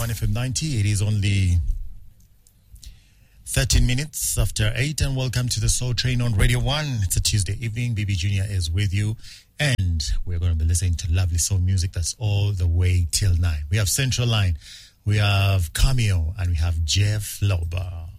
1 FM 90. It is only 13 minutes after 8, and welcome to the Soul Train on Radio 1. It's a Tuesday evening. BB Junior is with you, and we're going to be listening to lovely soul music that's all the way till 9. We have Central Line, we have Cameo, and we have Jeff Lauber.